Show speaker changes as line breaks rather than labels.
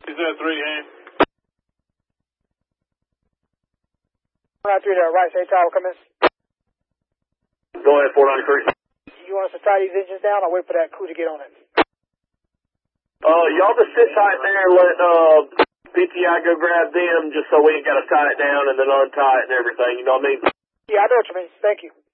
Is that 3, hey?
493 to the right, say tower, come in.
Go ahead, 493.
You want us to tie these engines down or wait for that crew to get on it?
Y'all just sit tight there and let, PTI go grab them just so we ain't gotta tie it down and then untie it and everything, you know what I mean?
Yeah, I know what you mean. Thank you.